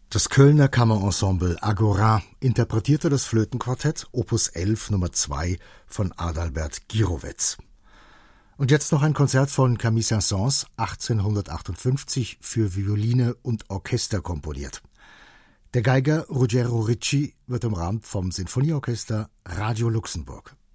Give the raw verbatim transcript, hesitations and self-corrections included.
Das Kölner Kammerensemble Agora interpretierte das Flötenquartett Opus elf Nummer zwei von Adalbert Gyrowetz. Und jetzt noch ein Konzert von Camille Saint-Saëns, achtzehnhundertachtundfünfzig für Violine und Orchester komponiert. Der Geiger Ruggero Ricci wird umrahmt vom Sinfonieorchester Radio Luxemburg.